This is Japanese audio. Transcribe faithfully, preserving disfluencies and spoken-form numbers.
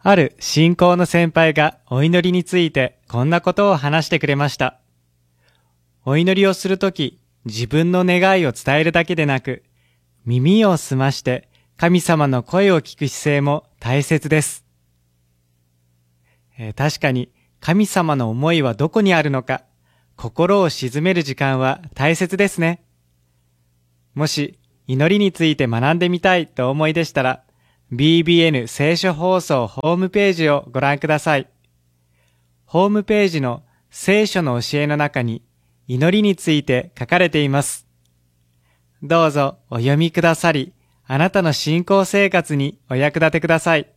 ある信仰の先輩がお祈りについてこんなことを話してくれました。お祈りをするとき、自分の願いを伝えるだけでなく、耳を澄まして神様の声を聞く姿勢も大切です。えー、確かに神様の思いはどこにあるのか、心を静める時間は大切ですね。もし祈りについて学んでみたいとお思いでしたら、ビービーエヌ 聖書放送ホームページをご覧ください。ホームページの聖書の教えの中に祈りについて書かれています。どうぞお読みくださり、あなたの信仰生活にお役立てください。